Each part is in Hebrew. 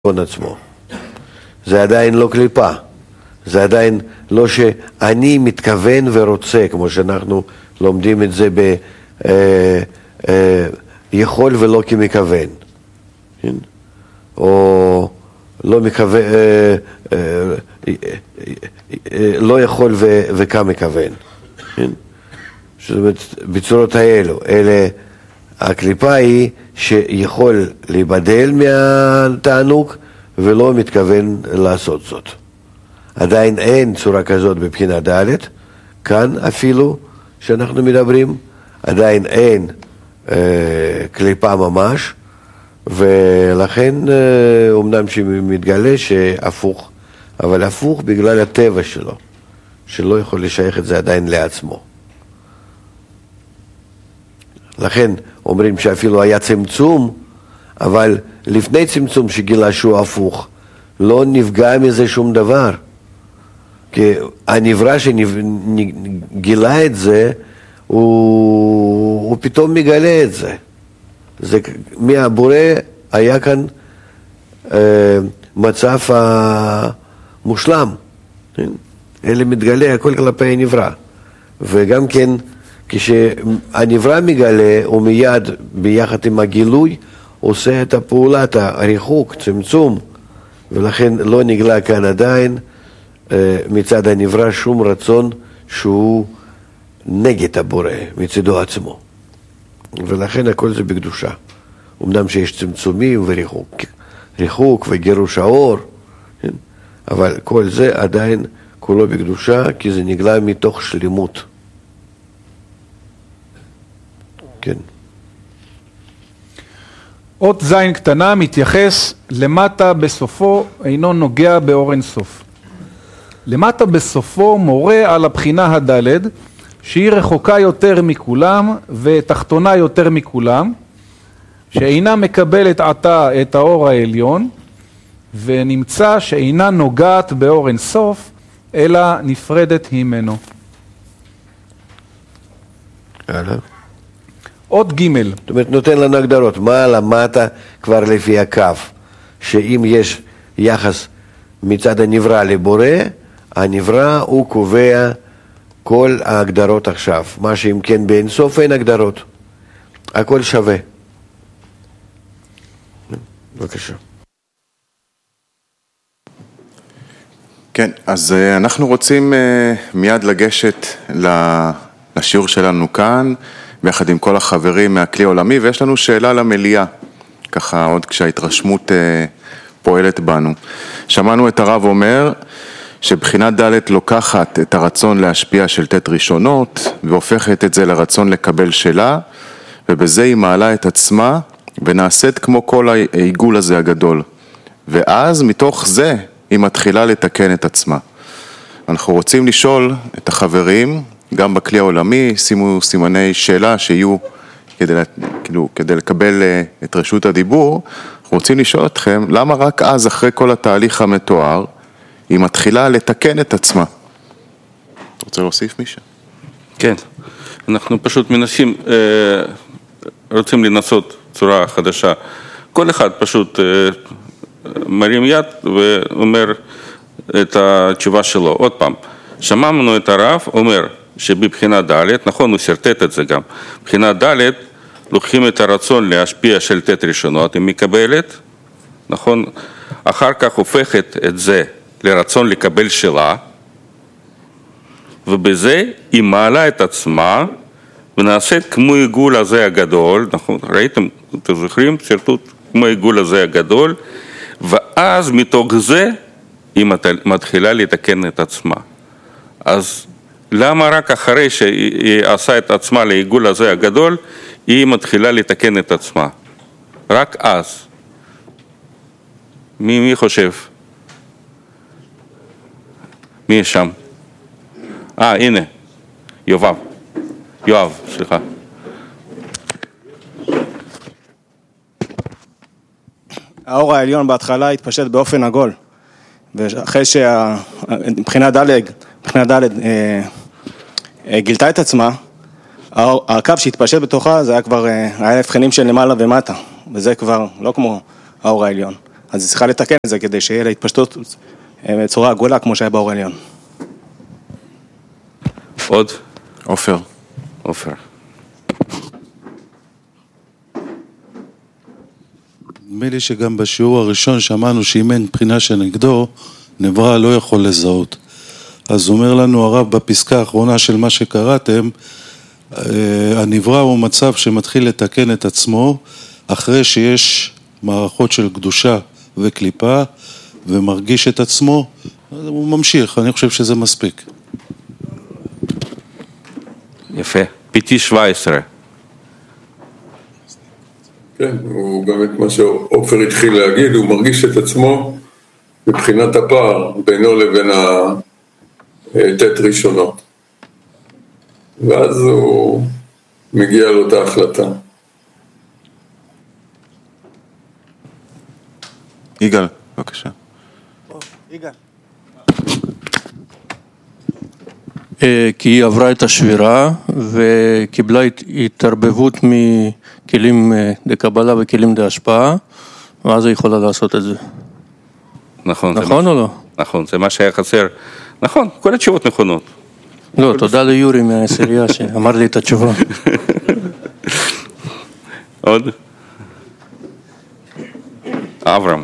עצמו. זה עדיין לא קליפה. זה עדיין לא שאני מתכוון ורוצה, כמו שאנחנו לומדים את זה יכול ולא כמכוון. או לא מכוון, לא יכול וכמכוון. זאת אומרת, בצורות האלו. הקליפה היא שיכול להיבדל מהתענוג ולא מתכוון לעשות זאת. עדיין אין צורה כזאת בבחינה ד', כאן אפילו שאנחנו מדברים, עדיין אין קליפה ממש, ולכן אומנם שמתגלה שהפוך, אבל הפוך בגלל הטבע שלו, שלא יכול לשייך את זה עדיין לעצמו. לכן אומרים שאפילו היה צמצום, אבל לפני צמצום שגילה שהוא הפוך, לא נפגע מזה שום דבר. כי הנברא שגילה את זה, הוא פתאום מגלה את זה. מהבורא היה כאן מצב המושלם. אלה מתגלה הכל כלפי הנברא. וגם כן, כשהנברא מגלה, הוא מיד ביחד עם הגילוי, עושה את הפעולת הריחוק, צמצום, ולכן לא נגלה כאן עדיין מצד הנברא שום רצון שהוא נגד הבורא, מצדו עצמו. ולכן הכל זה בקדושה. אמנם שיש צמצומים וריחוק וגירוש האור, אבל כל זה עדיין כולו בקדושה, כי זה נגלה מתוך שלמות. כן. אות זין קטנה מתייחס למטה בסופו אינו נוגע באור אין סוף. למטה בסופו מורה על הבחינה הדלת שהיא רחוקה יותר מכולם ותחתונה יותר מכולם, שאינה מקבלת עתה את האור העליון, ונמצא שאינה נוגעת באור אין סוף אלא נפרדת ממנו. הלאה. עוד ג' זאת אומרת, נותן לנו הגדרות, מה למטה כבר לפי הקו, שאם יש יחס מצד הנברא לבורא, הנברא הוא קובע כל ההגדרות עכשיו, מה שאם כן באין סוף אין הגדרות, הכל שווה. בבקשה. כן, אז אנחנו רוצים מיד לגשת לשיעור שלנו כאן, ביחד עם כל החברים מהכלי העולמי, ויש לנו שאלה למליאה, ככה עוד כשההתרשמות פועלת בנו. שמענו את הרב אומר שבחינת ד' לוקחת את הרצון להשפיע של תת ראשונות, והופכת את זה לרצון לקבל שלה, ובזה היא מעלה את עצמה, ונעשית כמו כל העיגול הזה הגדול. ואז מתוך זה היא מתחילה לתקן את עצמה. אנחנו רוצים לשאול את החברים, גם בכלי העולמי, שימו סימני שאלה שיהיו כדי לקבל את רשות הדיבור. אנחנו רוצים לשאול אתכם, למה רק אז, אחרי כל התהליך המתואר, היא מתחילה לתקן את עצמה? אתה רוצה להוסיף מישהו? כן, אנחנו פשוט מנסים, רוצים לנסות צורה חדשה. כל אחד פשוט מרים יד ואומר את התשובה שלו. עוד פעם, שמענו את הרב אומר שבבחינה ד', נכון, הוא סרטט את זה גם, בבחינה ד' לוקחים את הרצון להשפיע של תת ראשונות, היא מקבלת, נכון, אחר כך הופכת את זה לרצון לקבל שלה, ובזה היא מעלה את עצמה, ונעשית כמו עיגול הזה הגדול, נכון, ראיתם, אתם זוכרים, סרטוט כמו עיגול הזה הגדול, ואז מתוך זה היא מתחילה לתקן את עצמה. אז למה רק אחרי שהיא עשה את עצמה לעיגול הזה הגדול, היא מתחילה לתקן את עצמה? רק אז. מי חושב? מי שם? הנה, יואב, סליחה. האור העליון בהתחלה התפשט באופן עגול, ואחרי מבחינה ד' גילתה את עצמה, הקו שהתפשט בתוכה זה היה כבר, היה הבחנים של למעלה ומטה, וזה כבר לא כמו האור העליון. אז היא צריכה לתקן את זה כדי שיהיה לה התפשטות בצורה עגולה כמו שהיה באור העליון. עוד? עופר. נדמה לי שגם בשיעור הראשון שמענו שאם אין בחינה שנגדו, נברא לא יכול לזהות. אז אומר לנו הרב בפסקה האחרונה של מה שקראתם, הנברא הוא מצב שמתחיל לתקן את עצמו אחרי שיש מערכות של קדושה וקליפה ומרגיש את עצמו, הוא ממשיך, אני חושב שזה מספיק. יפה, PT 17. כן, הוא באמת מה שעופר התחיל להגיד, הוא מרגיש את עצמו מבחינת הפער בינו לבין התת ראשונות. ואז הוא מגיע לאותה החלטה. יגאל, בבקשה. יגאל. כי היא עברה את השבירה וקיבלה התערבבות מכלים דקבלה וכלים דהשפעה, ואז היא יכולה לעשות את זה. נכון או לא? נכון, זה מה שהיה חסר. נכון, כל התשובות נכונות. לא, תודה ליורי מהעשירייה שאמר לי את התשובה. עוד? אברהם.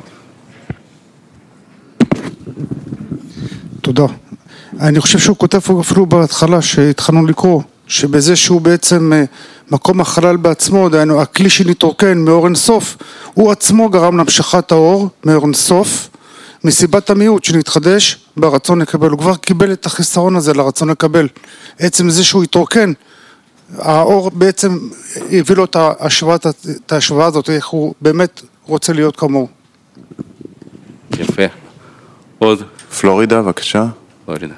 תודה. אני חושב שהוא כותב אפילו בהתחלה שהתחלנו לקרוא, שבזה שהוא בעצם מקום החלל בעצמו, דהיינו הכלי שנתרוקן מאור אינסוף, הוא עצמו גרם להמשכת האור מאור אינסוף, מסיבת המיעוט שנתחדש ברצון לקבל. הוא כבר קיבל את החיסרון הזה לרצון לקבל. עצם זה שהוא התרוקן, האור בעצם הביא לו את ההשוואה הזאת, איך הוא באמת רוצה להיות כמוהו. יפה. עוד? פלורידה, בבקשה. פלורידה.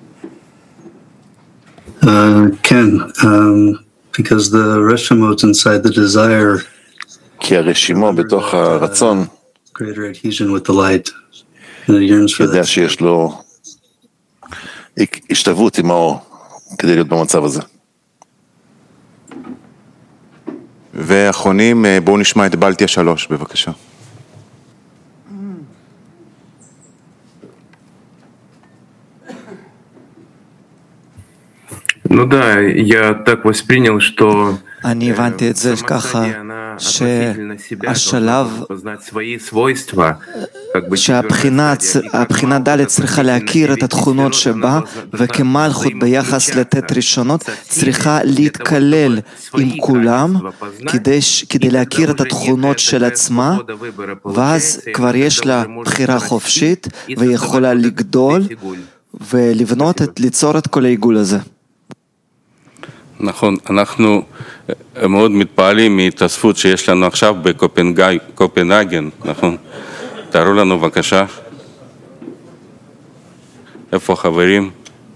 כן, because the reshimot inside the desire כי הרשימו בתוך הרצון greater adhesion with the light and it yearns for יודע that. שיש לו השתוות עם האור כדי להיות במצב הזה. ואחרונים, בואו נשמע את בלטיה 3, בבקשה. Ну да, я так воспринял, что אני הבנתי את זה ככה שהשלב שהבחינה ד' צריכה להכיר את התכונות שבה וכמלכות ביחס לתת ראשונות צריכה להתקלל עם כולם כדי להכיר את התכונות של עצמה, ואז כבר יש לה בחירה חופשית ויכולה לגדול ולבנות, ליצור את כל העיגול הזה. נכון, אנחנו מאוד מתפעלים מהתאספות שיש לנו עכשיו בקופנהגן, נכון? תראו לנו בבקשה. איפה החברים?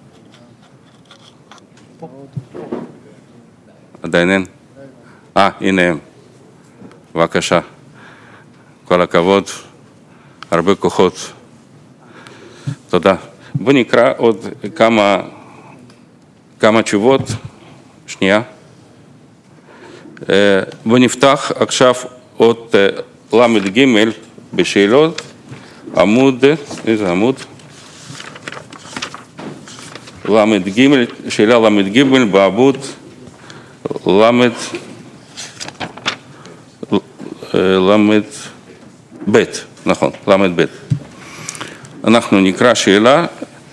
עדיין אין? הנה הם. בבקשה. כל הכבוד, הרבה כוחות. תודה. בוא נקרא עוד כמה תשובות. שנייה. בוא נפתח עכשיו עוד למד ג' בשאלות, עמוד, איזה עמוד? למד ג', שאלה למד ג' בעמוד למד ב', נכון, למד ב'. אנחנו נקרא שאלה,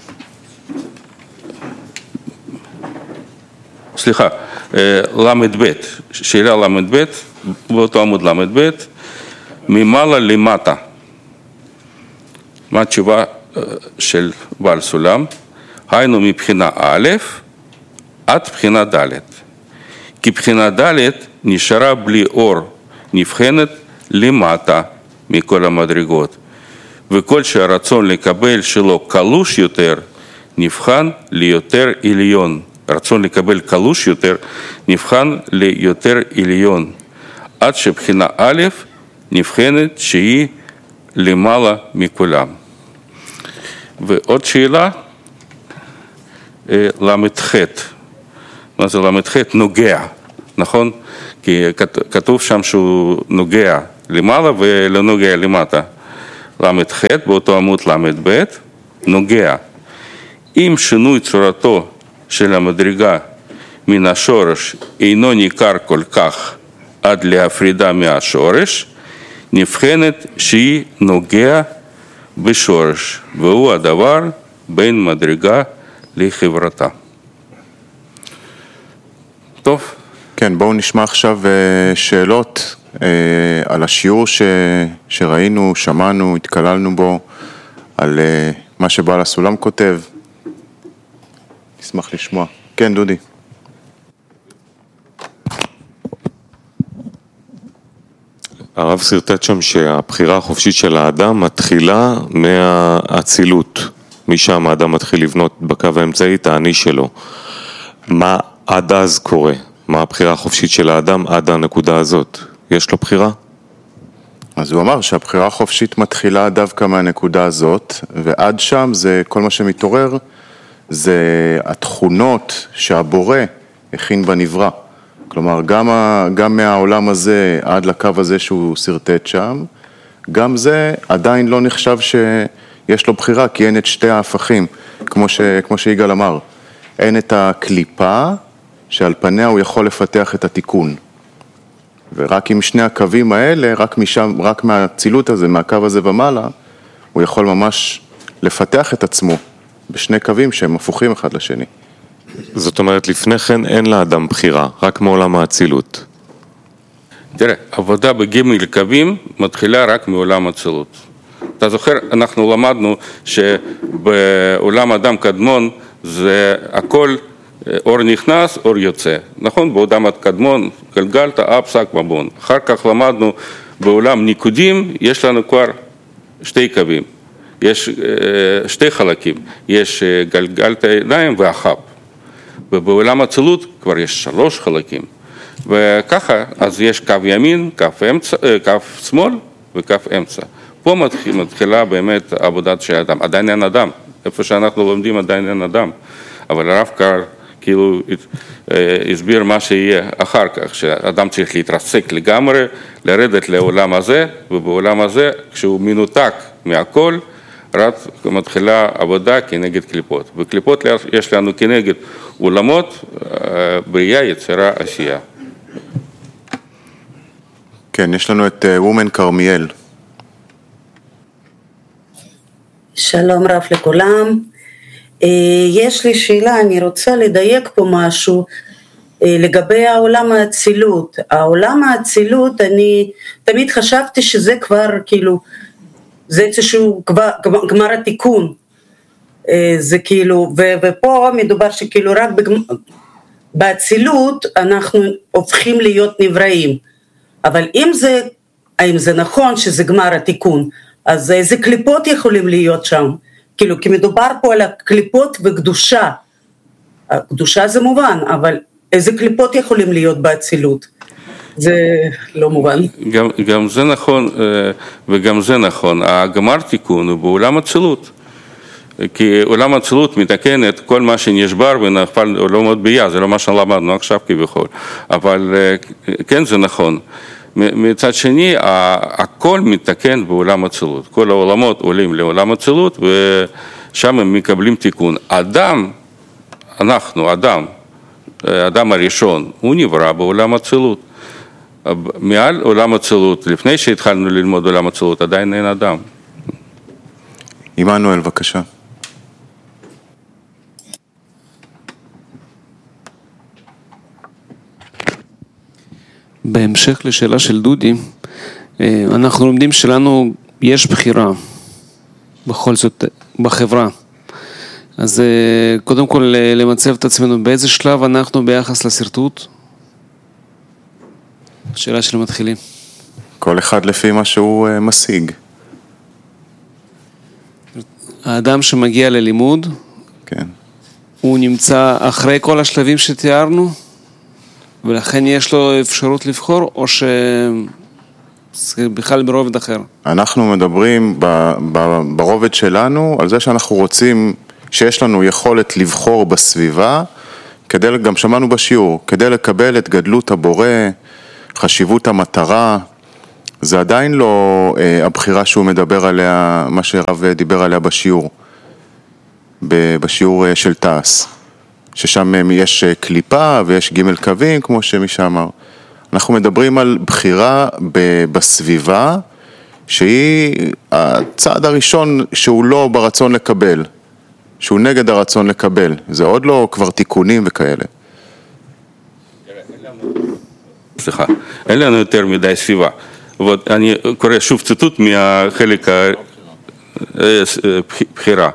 סליחה, למד ב', שאלה למד ב', באותו עמוד למד ב', ממעלה למטה. מה התשובה של בעל סולם? היינו מבחינה א' עד בחינה ד'. כי בחינה ד' נשארה בלי אור, נבחנת למטה מכל המדרגות. וכל שהרצון לקבל שלו קלוש יותר, נבחן ליותר עליון. רצון לקבל קלוש יותר, נבחן ליותר עליון. עד שבחינה א' נבחנת שהיא למעלה מכולם. ועוד שאלה, למ"ח. מה זה למ"ח? נוגע, נכון? כי כתוב שם שהוא נוגע למעלה ולא נוגע למטה. למ"ח, באותו עמוד למ"ב, נוגע אם שינוי צורתו של המדרגה מן השורש אינו ניכר כל כך עד להפרידה מהשורש, נבחנת שהיא נוגע בשורש, והוא הדבר בין מדרגה לחברתה. טוב. כן, בואו נשמע עכשיו שאלות על השיעור שראינו, שמענו, התקללנו בו, על מה שבעל הסולם כותב. נשמח לשמוע. כן, דודי. הרב סרטט שם שהבחירה החופשית של האדם מתחילה מהאצילות. משם האדם מתחיל לבנות בקו האמצעי את האני שלו. מה עד אז קורה? מה הבחירה החופשית של האדם עד הנקודה הזאת? יש לו בחירה? אז הוא אמר שהבחירה החופשית מתחילה דווקא מהנקודה הזאת, ועד שם זה כל מה שמתעורר, זה התכונות שהבורא הכין בנברא. כלומר, גם מהעולם הזה עד לקו הזה שהוא סרטט שם, גם זה עדיין לא נחשב שיש לו בחירה, כי אין את שתי ההפכים, כמו שיגאל אמר. אין את הקליפה שעל פניה הוא יכול לפתח את התיקון. ורק עם שני הקווים האלה, רק מהצילות הזה, מהקו הזה ומעלה, הוא יכול ממש לפתח את עצמו בשני קווים שהם הפוכים אחד לשני. זאת אומרת, לפני כן אין לאדם בחירה, רק מעולם האצילות. תראה, עבודה בג' קווים מתחילה רק מעולם האצילות. אתה זוכר, אנחנו למדנו שבעולם אדם קדמון זה הכל אור נכנס, אור יוצא. נכון? בעולם הקדמון גלגלת, פסק מבון. אחר כך למדנו בעולם ניקודים, יש לנו כבר שתי קווים. יש שתי חלקים. יש גלגלת עיניים והחב. ובעולם האצילות כבר יש 3 חלקים. וככה, אז יש קו ימין, קו שמאל וקו אמצע. פה מתחילה באמת עבודת של אדם. עדיין אין אדם. איפה שאנחנו לומדים עדיין אין אדם. אבל הרב קר כאילו הסביר מה שיהיה אחר כך, שאדם צריך להתרסק לגמרי, לרדת לעולם הזה, ובעולם הזה, כשהוא מנותק מהכל, רק מתחילה עבודה כנגד קליפות. וקליפות יש לנו כנגד עולמות, בריאה, יצירה, עשייה. כן, יש לנו את וומן כרמיאל. שלום רב לכולם. יש לי שאלה, אני רוצה לדייק פה משהו לגבי העולם האצילות. העולם האצילות, אני תמיד חשבתי שזה כבר כאילו, זה איזשהו גמר התיקון. זה כאילו, ופה מדובר שכאילו רק באצילות אנחנו הופכים להיות נבראים. אבל האם זה נכון שזה גמר התיקון, אז איזה קליפות יכולים להיות שם? כאילו, כי מדובר פה על הקליפות וקדושה. הקדושה זה מובן, אבל איזה קליפות יכולים להיות באצילות? זה לא מובן. גם זה נכון, וגם זה נכון. הגמר תיקון הוא בעולם אצילות. כי עולם האצילות מתקן את כל מה שנשבר ונפל לעולמות ביה, זה לא מה שלמדנו עכשיו כביכול. אבל כן, זה נכון. מצד שני, הכל מתקן בעולם האצילות. כל העולמות עולים לעולם האצילות, ושם הם מקבלים תיקון. אדם הראשון, הוא נברא בעולם האצילות. מעל עולם האצילות, לפני שהתחלנו ללמוד עולם האצילות, עדיין אין אדם. עמנואל, בבקשה. בהמשך לשאלה של דודי, אנחנו לומדים שלנו יש בחירה, בכל זאת, בחברה. אז קודם כל למצב את עצמנו, באיזה שלב אנחנו ביחס לסרטוט? שאלה של מתחילים. כל אחד לפי מה שהוא משיג. האדם שמגיע ללימוד, כן. הוא נמצא אחרי כל השלבים שתיארנו, ולכן יש לו אפשרות לבחור, או שזה בכלל ברובד אחר? אנחנו מדברים ברובד שלנו על זה שאנחנו רוצים, שיש לנו יכולת לבחור בסביבה, גם שמענו בשיעור, כדי לקבל את גדלות הבורא, חשיבות המטרה, זה עדיין לא הבחירה שהוא מדבר עליה, מה שהרב דיבר עליה בשיעור של תעש, ששם יש קליפה ויש ג' קווים, כמו שמישה אמר. אנחנו מדברים על בחירה בסביבה, שהיא הצעד הראשון שהוא לא ברצון לקבל, שהוא נגד הרצון לקבל. זה עוד לא כבר תיקונים וכאלה. סליחה, אין לנו יותר מדי סביבה. אני קורא שוב ציטוט מהחלק הבחירה.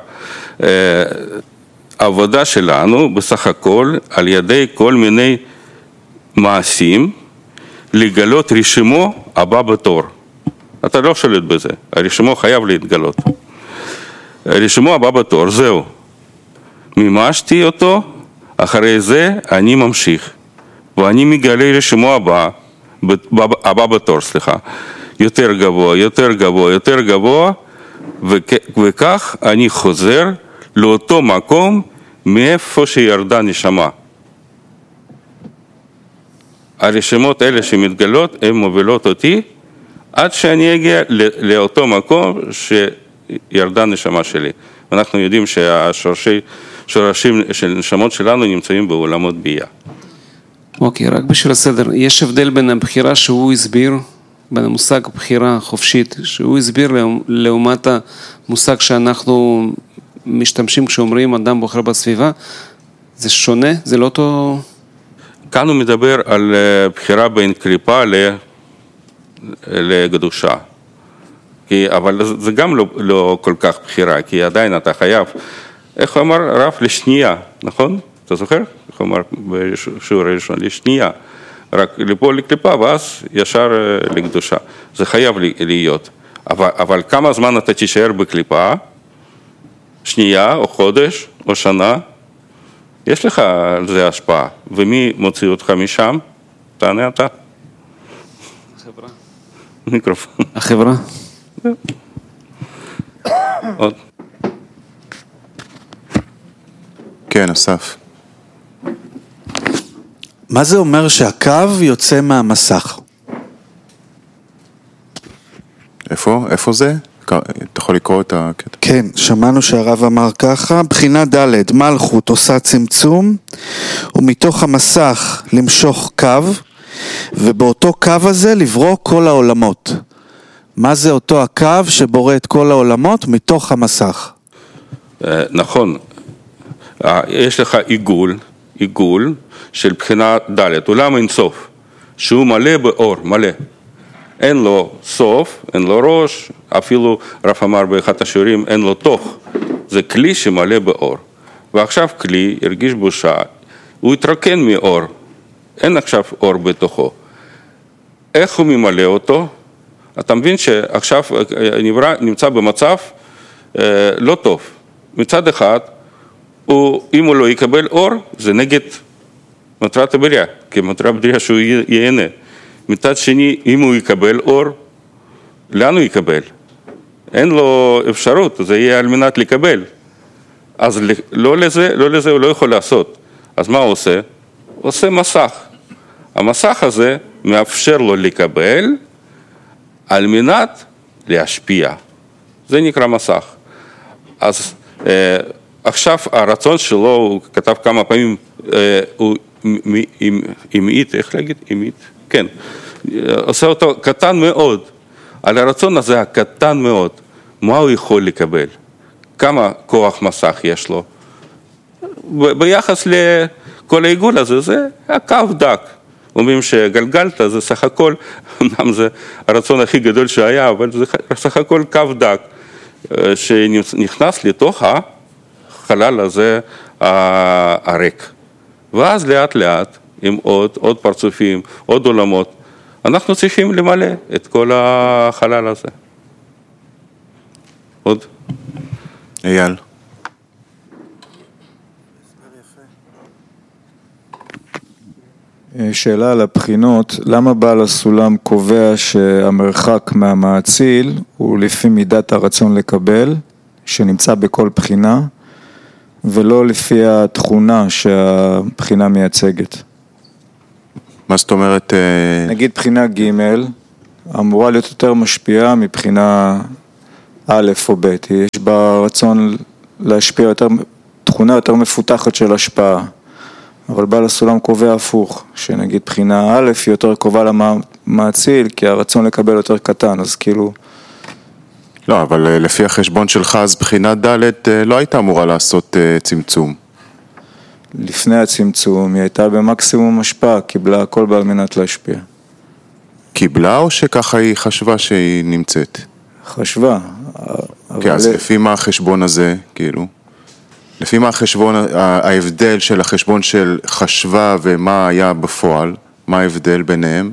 העבודה שלנו בסך הכל על ידי כל מיני מעשים לגלות רשימו הבא בתור. אתה לא שולט בזה, הרשימו חייב להתגלות. הרשימו הבא בתור, זהו. מימשתי אותו, אחרי זה אני ממשיך. ואני מגלה רשימו הבא בתור, יותר גבוה, יותר גבוה, יותר גבוה, וכך אני חוזר לאותו מקום מאיפה שירדה נשמה. הרשימות האלה שמתגלות, הן מובילות אותי עד שאני אגיע לאותו מקום שירדה נשמה שלי. אנחנו יודעים שהשורשים של נשמות שלנו נמצאים בעולמות בייה. אוקיי, רק בשביל הסדר, יש הבדל בין הבחירה שהוא הסביר, בין המושג בחירה חופשית, שהוא הסביר לעומת המושג שאנחנו משתמשים כשאומרים אדם בוחר בסביבה, זה שונה? זה לא אותו... כאן הוא מדבר על בחירה בין קליפה לקדושה. אבל זה גם לא כל כך בחירה, כי עדיין אתה חייב, איך הוא אמר רב? לשנייה, נכון? אתה זוכר? איך הוא אמר בשיעור הראשון? לשנייה. רק ליפול לקליפה ואז ישר לקדושה. זה חייב להיות. אבל כמה זמן אתה תישאר בקליפה? שנייה או חודש או שנה? יש לך על זה השפעה. ומי מוציא אותך משם? תענה אתה. החברה. מיקרופון. החברה. עוד. כן, אסף. מה זה אומר שהקו יוצא מהמסך? איפה זה? אתה יכול לקרוא את הקטע? כן, שמענו שהרב אמר ככה, בחינה ד' מלכות עושה צמצום, ומתוך המסך למשוך קו, ובאותו קו הזה לברוא כל העולמות. מה זה אותו הקו שבורא את כל העולמות מתוך המסך? נכון, יש לך עיגול של בחינה ד', עולם אין סוף, שהוא מלא באור, מלא. אין לו סוף, אין לו ראש, אפילו רב אמר באחד השיעורים, אין לו תוך. זה כלי שמלא באור. ועכשיו כלי הרגיש בושה, הוא התרוקן מאור, אין עכשיו אור בתוכו. איך הוא ממלא אותו? אתה מבין שעכשיו נמצא במצב לא טוב. מצד אחד, אם הוא לא יקבל אור, זה נגד מטרת הבריאה, כי מטרת הבריאה שהוא ייהנה. מצד שני, אם הוא יקבל אור, לאן הוא יקבל? אין לו אפשרות, זה יהיה על מנת לקבל. אז לא לזה הוא לא יכול לעשות. אז מה הוא עושה? הוא עושה מסך. המסך הזה מאפשר לו לקבל על מנת להשפיע. זה נקרא מסך. אז עכשיו הרצון שלו, הוא כתב כמה פעמים, הוא אימית, איך להגיד? אימית? כן. עושה אותו קטן מאוד. על הרצון הזה הקטן מאוד, מה הוא יכול לקבל? כמה כוח מסך יש לו? ביחס לכל העיגול הזה, זה הקו דק. אומרים שגלגלת זה סך הכל, אמנם זה הרצון הכי גדול שהיה, אבל זה סך הכל קו דק, שנכנס לתוך החלל הזה הריק. ואז לאט לאט, עם עוד פרצופים, עוד עולמות, אנחנו צריכים למלא את כל החלל הזה. עוד? אייל. שאלה על הבחינות, למה בעל הסולם קובע שהמרחק מהמאציל הוא לפי מידת הרצון לקבל, שנמצא בכל בחינה, ולא לפי התכונה שהבחינה מייצגת? מה זאת אומרת? נגיד בחינה ג' אמורה להיות יותר משפיעה מבחינה א' או ב', יש בה רצון להשפיע יותר, תכונה יותר מפותחת של השפעה, אבל בעל הסולם קובע הפוך, שנגיד בחינה א' היא יותר קרובה למאציל, כי הרצון לקבל יותר קטן, אז כאילו... לא, אבל לפי החשבון שלך, אז בחינה ד' לא הייתה אמורה לעשות צמצום. לפני הצמצום, היא הייתה במקסימום השפעה, קיבלה הכל בעל מנת להשפיע. קיבלה או שככה היא חשבה שהיא נמצאת? חשבה. כן, אז לפי מה החשבון הזה, כאילו? לפי מה החשבון, ההבדל של החשבון של חשבה ומה היה בפועל, מה ההבדל ביניהם?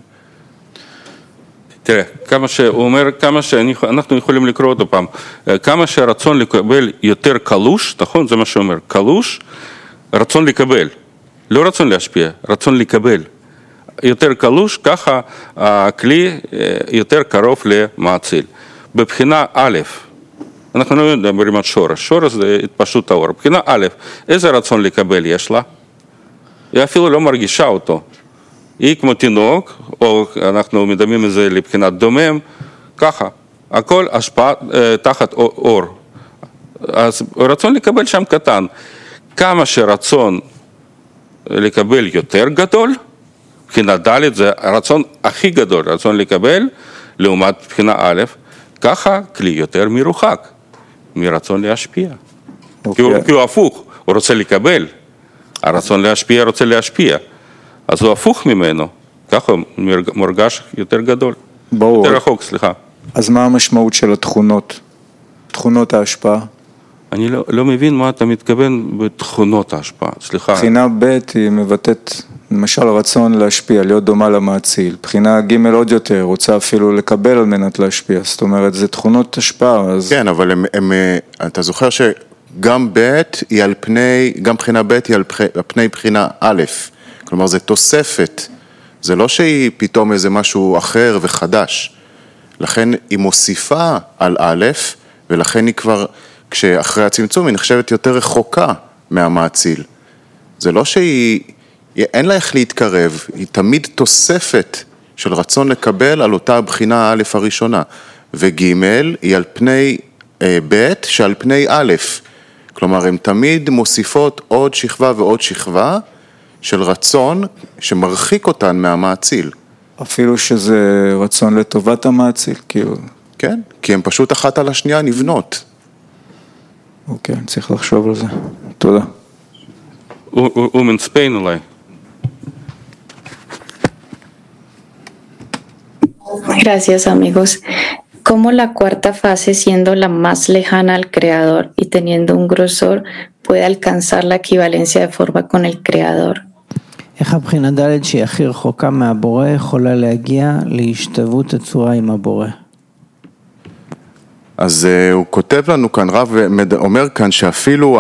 תראה, כמה שהוא אומר, כמה שאנחנו יכולים לקרוא אותו פעם, כמה שהרצון לקבל יותר קלוש, נכון? זה מה שהוא אומר, קלוש, רצון לקבל, לא רצון להשפיע, רצון לקבל. יותר קלוש, ככה הכלי יותר קרוב למאציל. בבחינה א', אנחנו לא מדברים על שורש, שורש זה התפשטות האור. בבחינה א', איזה רצון לקבל יש לה? היא אפילו לא מרגישה אותו. היא כמו תינוק, או אנחנו מדמים את זה לבחינת דומם, ככה, הכל השפעה תחת אור. אז רצון לקבל שם קטן. כמה שרצון לקבל יותר גדול, בחינה ד' זה הרצון הכי גדול, רצון לקבל, לעומת בחינה א', ככה כלי יותר מרוחק, מרצון להשפיע. כי הוא הפוך, הוא רוצה לקבל, הרצון להשפיע רוצה להשפיע, אז הוא הפוך ממנו, ככה הוא מורגש יותר גדול. ברור. יותר רחוק, סליחה. אז מה המשמעות של התכונות? תכונות ההשפעה? אני לא מבין מה אתה מתכוון בתכונות ההשפעה, סליחה. בחינה ב' היא מבטאת, למשל, רצון להשפיע, להיות דומה למאציל. בחינה ג' עוד יותר, רוצה אפילו לקבל על מנת להשפיע. זאת אומרת, זה תכונות השפעה. אז... כן, אבל אתה זוכר שגם ב' היא על פני, גם בחינה ב' היא על פני בחינה א'. כלומר, זה תוספת. זה לא שהיא פתאום איזה משהו אחר וחדש. לכן היא מוסיפה על א', ולכן היא כבר... כשאחרי הצמצום היא נחשבת יותר רחוקה מהמאציל. זה לא אין לה איך להתקרב, היא תמיד תוספת של רצון לקבל על אותה בחינה א' הראשונה. וג' היא על פני ב' שעל פני א'. כלומר, הן תמיד מוסיפות עוד שכבה ועוד שכבה של רצון שמרחיק אותן מהמאציל. אפילו שזה רצון לטובת המאציל, כאילו. כן, כי הן פשוט אחת על השנייה נבנות. אוקיי, צריך לחשוב על זה. תודה. הוא מנספיין אולי. Gracias, amigos. ¿Cómo la cuarta fase, siendo la más lejana al creador y teniendo un grosor, puede alcanzar la equivalencia de forma con el creador? איך הבחינה ד' שהיא הכי רחוקה מהבורא יכולה להגיע להשתוות הצורה עם הבורא? אז הוא כותב לנו כאן, רב אומר כאן שאפילו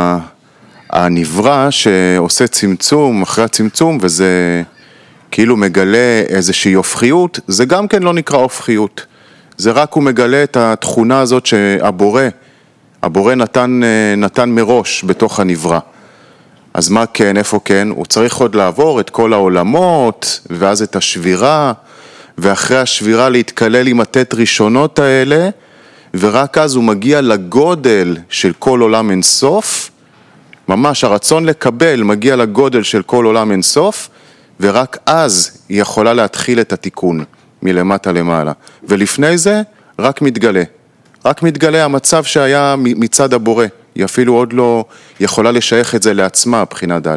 הנברא שעושה צמצום אחרי הצמצום, וזה כאילו מגלה איזושהי הופכיות, זה גם כן לא נקרא הופכיות. זה רק הוא מגלה את התכונה הזאת שהבורא נתן מראש בתוך הנברא. אז מה כן, איפה כן? הוא צריך עוד לעבור את כל העולמות, ואז את השבירה, ואחרי השבירה להתקלל עם התת ראשונות האלה, ורק אז הוא מגיע לגודל של כל עולם אינסוף, ממש הרצון לקבל מגיע לגודל של כל עולם אינסוף, ורק אז היא יכולה להתחיל את התיקון מלמטה למעלה. ולפני זה רק מתגלה המצב שהיה מצד הבורא. היא אפילו עוד לא יכולה לשייך את זה לעצמה, בחינה ד'.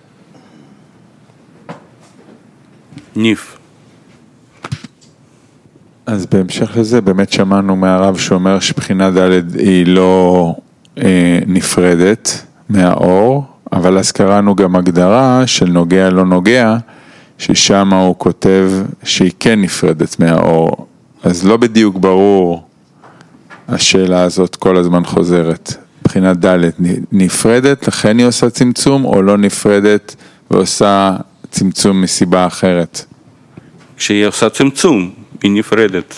ניף. אז בהמשך לזה באמת שמענו מהרב שאומר שבחינה ד' היא לא נפרדת מהאור, אז קראנו גם הגדרה של נוגע לא נוגע, ששם הוא כותב שהיא כן נפרדת מהאור. אז לא בדיוק ברור השאלה הזאת כל הזמן חוזרת. בחינה ד' נפרדת, לכן היא עושה צמצום, או לא נפרדת ועושה צמצום מסיבה אחרת? כשהיא עושה צמצום, היא נפרדת.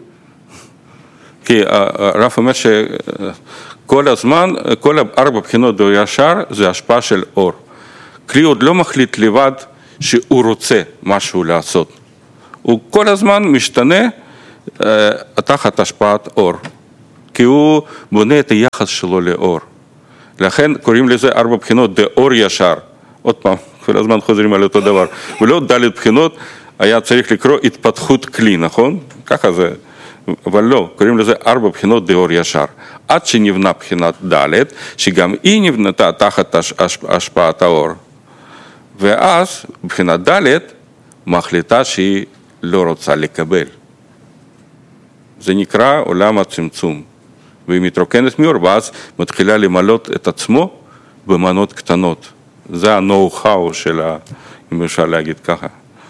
כי הרב אומר שכל הזמן, כל 4 בחינות באור ישר, זה השפעה של אור. כלי עוד לא מחליט לבד שהוא רוצה משהו לעשות. הוא כל הזמן משתנה תחת השפעת אור, כי הוא בונה את היחס שלו לאור. לכן קוראים לזה 4 בחינות, באור ישר. עוד פעם, כל הזמן חוזרים על אותו דבר. ולא ד' בחינות, היה צריך לקרוא התפתחות כלי, נכון? ככה זה. אבל לא, קוראים לזה 4 בחינות באור ישר. עד שנבנה בחינת ד', שגם היא נבנתה תחת השפעת האור. ואז בחינת ד' מחליטה שהיא לא רוצה לקבל. זה נקרא עולם הצמצום. והיא מתרוקנת מאור, ואז מתחילה למלות את עצמו במנות קטנות. זה ה-know-how שלה, אם אפשר להגיד ככה.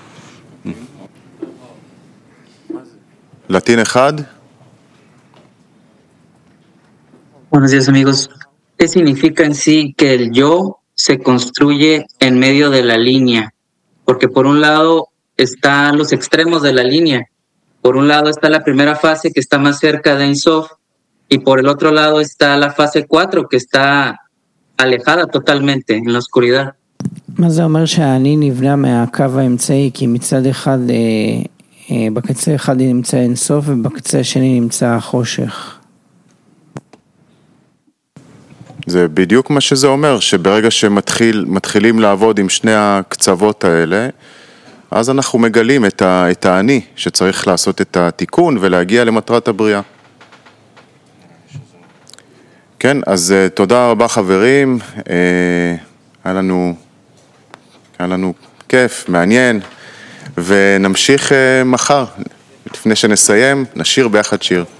לטין אחד. Buenos días, amigos. ¿Qué significa en sí que el yo se construye en medio de la línea? Porque por un lado están los extremos de la línea. Por un lado está la primera fase que está más cerca de Ein Sof y por el otro lado está la fase 4 que está alejada totalmente en la oscuridad. מה זה אומר שהאני נבנה מהקו האמצעי? כי מצד אחד, בקצה אחד נמצא אין סוף ובקצה השני נמצא החושך. זה בדיוק מה שזה אומר, שברגע שמתחילים לעבוד עם שני הקצוות האלה, אז אנחנו מגלים את האני שצריך לעשות את התיקון ולהגיע למטרת הבריאה. כן, אז תודה רבה חברים, היה לנו כיף, מעניין, ונמשיך מחר. לפני שנסיים, נשיר ביחד שיר.